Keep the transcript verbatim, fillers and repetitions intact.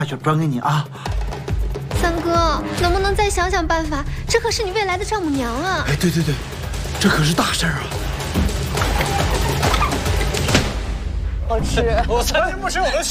那就转给你啊。 三哥，能不能再想想办法？这可是你未来的丈母娘啊！ 哎，对对对，这可是大事儿啊！ 好吃， 我三天不吃我都。